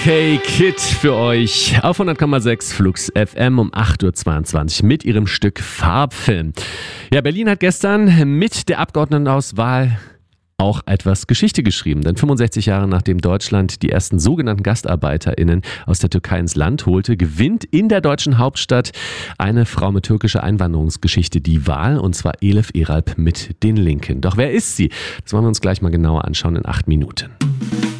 Hey Kid für euch auf 100,6 Flux FM um 8.22 Uhr mit ihrem Stück Farbfilm. Ja, Berlin hat gestern mit der Abgeordnetenauswahl auch etwas Geschichte geschrieben. Denn 65 Jahre nachdem Deutschland die ersten sogenannten GastarbeiterInnen aus der Türkei ins Land holte, gewinnt in der deutschen Hauptstadt eine Frau mit türkischer Einwanderungsgeschichte die Wahl, und zwar Elif Eralp mit den Linken. Doch wer ist sie? Das wollen wir uns gleich mal genauer anschauen in 8 Minuten.